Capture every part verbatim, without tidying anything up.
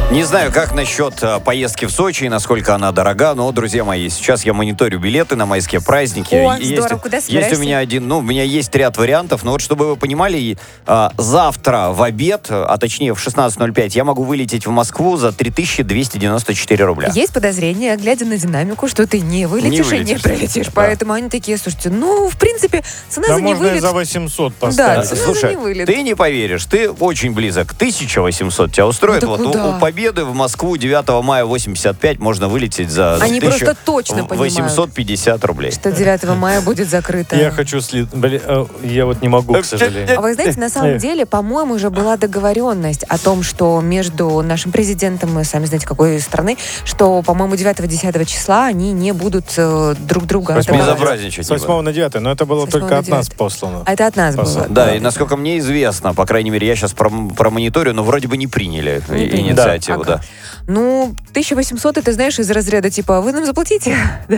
Не знаю, как насчет а, поездки в Сочи и насколько она дорога, но, друзья мои, сейчас я мониторю билеты на майские праздники. О, есть, здорово, куда есть собираешься? у меня один, ну, у меня есть ряд вариантов, но вот чтобы вы понимали, а, завтра в обед, а точнее в шестнадцать ноль пять, я могу вылететь в Москву за три тысячи двести девяносто четыре рубля. Есть подозрение, глядя на динамику, что ты не вылетишь, Не и не вылетишь, прилетишь. да. Поэтому они такие, слушайте, ну, в принципе, цена Да за можно и невылет... за восемьсот Да, поставить. цена за Слушай, невылет. ты не поверишь, ты очень близок. тысяча восемьсот тебя устроит. Ну, да вот у, куда? у Победы в Москву девятого мая восемьдесят пять можно вылететь за Они просто точно понимают, восемьсот пятьдесят рублей. что девятого мая будет закрыто. Я хочу след... Блин, э, я вот не могу, к сожалению. А вы знаете, на самом деле, по-моему, уже была договоренность о том, что между нашим президентом и сами знаете, какой страны, что, по-моему, девятого-десятого числа они не будут э, друг друга Восьмого- отображать. Безобразничать С не восьмого на девятое, но это было С восьмого только на от нас девятое. послано. А это от нас Посыл. было. Да, и насколько мне известно, по крайней мере, я сейчас пром- промониторю, но вроде бы не приняли Не и- приняли. инициативу, Ага. да. Ну, тысяча восемьсот, это, знаешь, из разряда, типа, вы нам заплатите?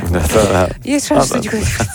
Да. Есть шанс, А, что...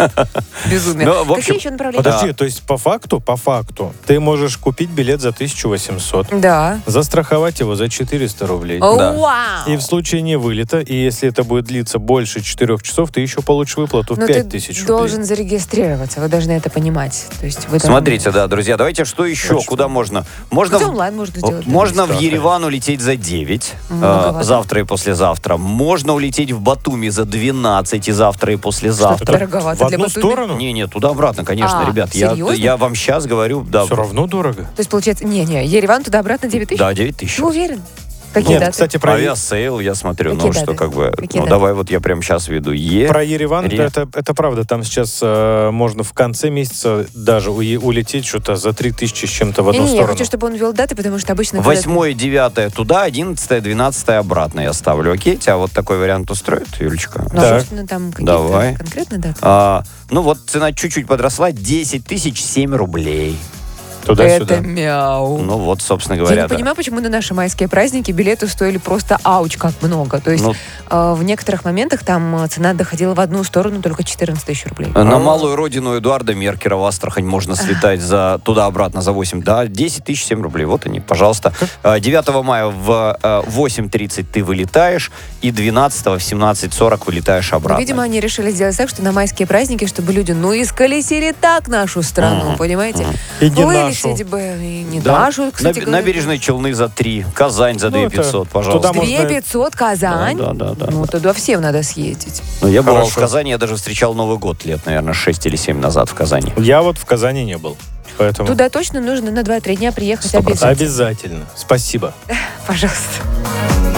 Безумие. Ну, в общем, Какие еще направления? Подожди, то есть по факту, по факту, ты можешь купить билет за тысячу восемьсот, Да. застраховать его за четыреста рублей. О, Да. Вау! И в случае невылета, и если это будет длиться больше четырех часов, ты еще получишь выплату в Но пять ты тысяч рублей. должен зарегистрироваться, вы должны это понимать. То есть вы там- Смотрите, да, друзья, давайте что еще, Очень. куда можно? Можно, Хотя в- онлайн можно сделать. да. можно в страшно. Ереван улететь за девять, Многовато. э, завтра и послезавтра. Можно улететь в Батуми за двенадцать и завтра и послезавтра. Дороговато В для одну Батуми. сторону? Не, нет, туда-обратно, конечно, А, ребят. Я, серьезно? я вам сейчас говорю, да. Все равно дорого. То есть, получается, не-не, Ереван туда-обратно девять тысяч? Да, девять тысяч. Ты уверен? Какие Нет, даты? кстати, про, Авиасейл, я смотрю, Какие ну что, даты? как бы, Какие ну даты? давай вот я прямо сейчас веду. Е. про Ереван, Ре. это, это правда. Там сейчас э, можно в конце месяца даже уе- улететь что-то за три тысячи с чем-то в одну Не-не, я сторону. хочу, чтобы он ввел даты, потому что обычно... когда- Восьмое, девятое туда, одиннадцатое, двенадцатое обратно я ставлю. Окей, тебя вот такой вариант устроит, Юлечка? Ну, Так. собственно, там какие-то Давай. конкретные даты. А, ну вот цена чуть-чуть подросла, десять тысяч семь рублей. Туда-сюда. Это мяу. Ну вот, собственно Я говоря, не да. понимаю, почему на наши майские праздники билеты стоили просто ауч как много. То есть Ну, э, в некоторых моментах там э, цена доходила в одну сторону только четырнадцать тысяч рублей. на малую родину Эдуарда Меркера в Астрахань можно слетать за туда-обратно за восемь. Да, десять тысяч семь рублей. Вот они, пожалуйста. А, девятого мая в а, восемь тридцать ты вылетаешь, и двенадцатого в семнадцать сорок вылетаешь Но, обратно. видимо, они решили сделать так, что на майские праздники, чтобы люди, ну, исколесили так нашу страну, Мгм. понимаете? Мгм. И не нашу. Вылететь бы, и не Да. нашу, кстати Наб- говоря. Набережные Челны за три, Казань за Ну, две это пятьсот, пожалуйста. туда две можно- пятьсот Казань? Да, да, да. Ну, туда всем надо съездить. Ну, я бывал в Хорошо. Казани, я даже встречал Новый год лет, наверное, шесть или семь назад в Казани. Я вот в Казани не был. Поэтому Туда точно нужно на два-три дня приехать Сто процентов. обязательно. обязательно. Спасибо. Пожалуйста.